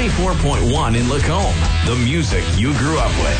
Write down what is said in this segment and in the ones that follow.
94.1 in Lacombe. The music you grew up with.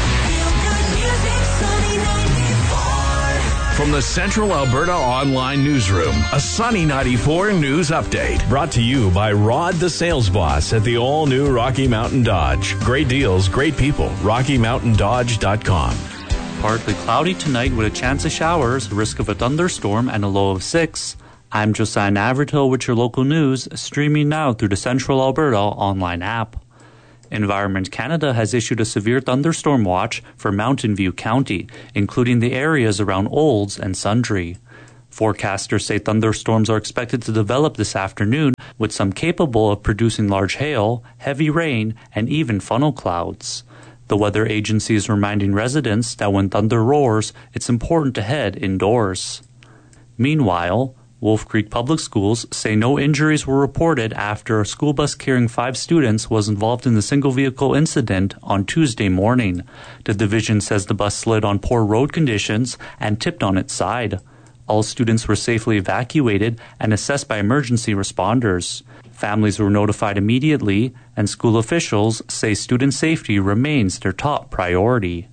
From the Central Alberta Online Newsroom, a Sunny 94 news update. Brought to you by Rod the Sales Boss at the all-new Rocky Mountain Dodge. Great deals, great people. RockyMountainDodge.com. Partly cloudy tonight with a chance of showers, risk of a thunderstorm, and a low of 6. I'm Josiah Naverto with your local news, streaming now through the Central Alberta online app. Environment Canada has issued a severe thunderstorm watch for Mountain View County, including the areas around Olds and Sundre. Forecasters say thunderstorms are expected to develop this afternoon, with some capable of producing large hail, heavy rain, and even funnel clouds. The weather agency is reminding residents that when thunder roars, it's important to head indoors. Meanwhile, Wolf Creek Public Schools say no injuries were reported after a school bus carrying 5 students was involved in the single-vehicle incident on Tuesday morning. The division says the bus slid on poor road conditions and tipped on its side. All students were safely evacuated and assessed by emergency responders. Families were notified immediately, and school officials say student safety remains their top priority.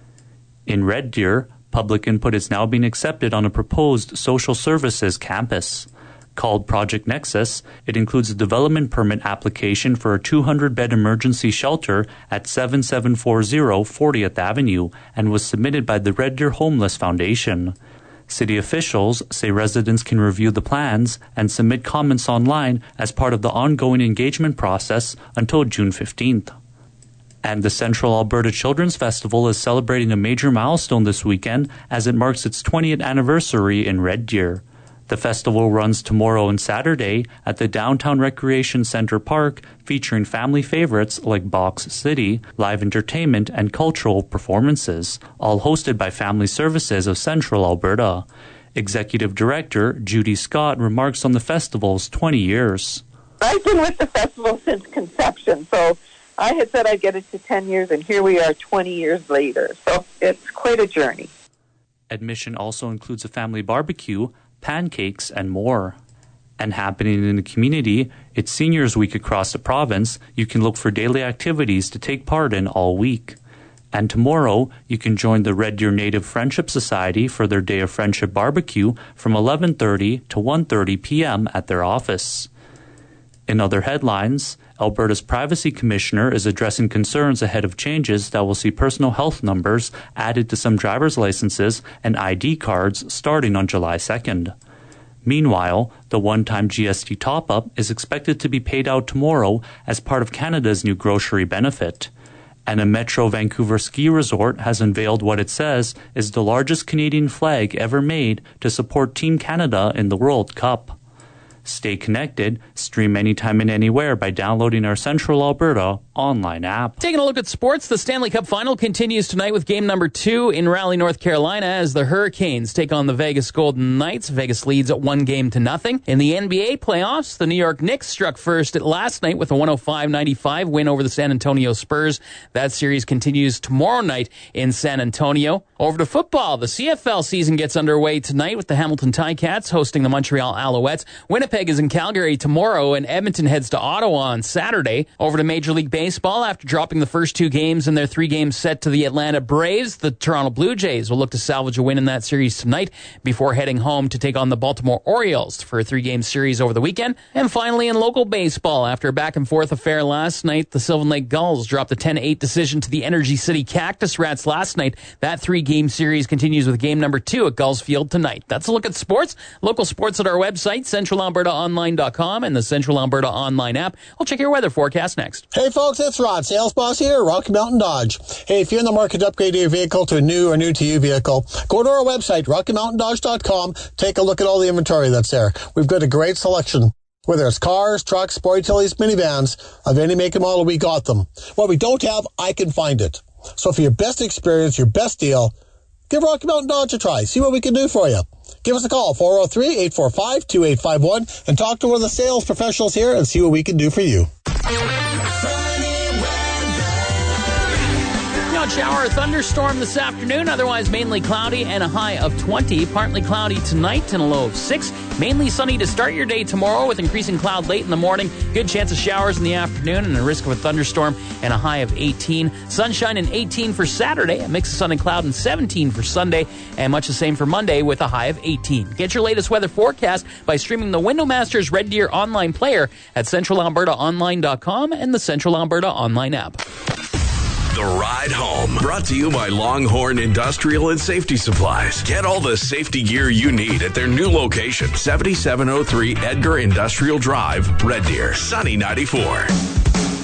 In Red Deer, public input is now being accepted on a proposed social services campus. Called Project Nexus, it includes a development permit application for a 200-bed emergency shelter at 7740 40th Avenue and was submitted by the Red Deer Homeless Foundation. City officials say residents can review the plans and submit comments online as part of the ongoing engagement process until June 15th. And the Central Alberta Children's Festival is celebrating a major milestone this weekend as it marks its 20th anniversary in Red Deer. The festival runs tomorrow and Saturday at the Downtown Recreation Centre Park, featuring family favorites like Box City, live entertainment, and cultural performances, all hosted by Family Services of Central Alberta. Executive Director Judy Scott remarks on the festival's 20 years. I've been with the festival since conception, so I had said I'd get it to 10 years, and here we are 20 years later. So it's quite a journey. Admission also includes a family barbecue, pancakes, and more. And happening in the community, it's Seniors Week across the province. You can look for daily activities to take part in all week. And tomorrow, you can join the Red Deer Native Friendship Society for their Day of Friendship barbecue from 11:30 to 1:30 p.m. at their office. In other headlines, Alberta's Privacy Commissioner is addressing concerns ahead of changes that will see personal health numbers added to some driver's licenses and ID cards starting on July 2nd. Meanwhile, the one-time GST top-up is expected to be paid out tomorrow as part of Canada's new grocery benefit. And a Metro Vancouver ski resort has unveiled what it says is the largest Canadian flag ever made to support Team Canada in the World Cup. Stay connected. Stream anytime and anywhere by downloading our Central Alberta online app. Taking a look at sports, the Stanley Cup Final continues tonight with game number 2 in Raleigh, North Carolina, as the Hurricanes take on the Vegas Golden Knights. Vegas leads at 1-0. In the NBA playoffs, the New York Knicks struck first last night with a 105-95 win over the San Antonio Spurs. That series continues tomorrow night in San Antonio. Over to football, the CFL season gets underway tonight with the Hamilton Ticats hosting the Montreal Alouettes. Winnipeg is in Calgary tomorrow, and Edmonton heads to Ottawa on Saturday. Over to Major League Baseball, after dropping the first 2 games in their 3-game set to the Atlanta Braves, the Toronto Blue Jays will look to salvage a win in that series tonight before heading home to take on the Baltimore Orioles for a 3-game series over the weekend. And finally, in local baseball, after a back-and-forth affair last night, the Sylvan Lake Gulls dropped a 10-8 decision to the Energy City Cactus Rats last night. That 3-game series continues with game number 2 at Gulls Field tonight. That's a look at sports. Local sports at our website, CentralAlbertaOnline.com, and the Central Alberta Online app. We'll check your weather forecast next. Hey folks, it's Rod, Sales Boss here, Rocky Mountain Dodge. Hey, if you're in the market to upgrade your vehicle to a new or new-to-you vehicle, go to our website, RockyMountainDodge.com. Take a look at all the inventory that's there. We've got a great selection. Whether it's cars, trucks, sport utilities, minivans, of any make and model, we got them. What we don't have, I can find it. So for your best experience, your best deal, give Rocky Mountain Dodge a try. See what we can do for you. Give us a call, 403-845-2851, and talk to one of the sales professionals here and see what we can do for you. spot shower or thunderstorm this afternoon. Otherwise, mainly cloudy and a high of 20. Partly cloudy tonight and a low of 6. Mainly sunny to start your day tomorrow with increasing cloud late in the morning. Good chance of showers in the afternoon and a risk of a thunderstorm and a high of 18. Sunshine and 18 for Saturday. A mix of sun and cloud and 17 for Sunday. And much the same for Monday with a high of 18. Get your latest weather forecast by streaming the Windowmasters Red Deer online player at centralalbertaonline.com and the Central Alberta online app. The Ride Home, brought to you by Longhorn Industrial and Safety Supplies. Get all the safety gear you need at their new location, 7703 Edgar Industrial Drive, Red Deer, Sunny 94.